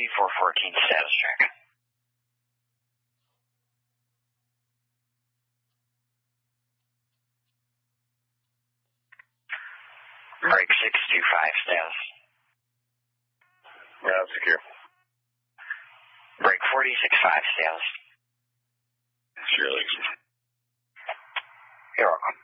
3414 status check. Break 625 status. Yeah, secure. Break 465 status. Surely. You're welcome.